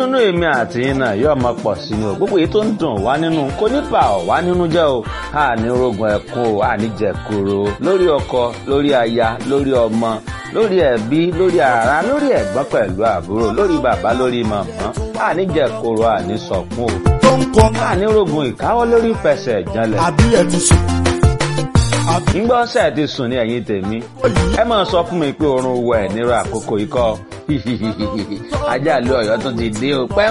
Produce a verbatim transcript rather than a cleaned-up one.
ìdùnnú èmi àti yín náà yóò máa pọ̀ sí i o gbogbo èyí tó ń dùn wá nínú kò ní bà ọ́ wá nínú jẹ́ o àní rogun ẹ̀kún o àní jẹ̀kúrò lórí ọkọ lórí aya lórí ọmọ lórí ẹbí lórí ará lórí ẹ̀gbọ́n pẹ̀lú àbúrò lórí bàbá lórí màmá àní jẹ̀kúrò àní sọ̀kún o àní rogun ìkáwọ́ lórí fẹsẹ̀ ìjànlẹ̀. àbí ẹ̀ ti sùn. ńgbọ́ ṣe ti sùn ní ẹ̀yìn tèmi ẹ máa sọ fún mi pé oorun wọ ẹ̀ nírú àkókò ikọ́ ajá ìlú Ọ̀yọ́ tún ti dé o pẹ́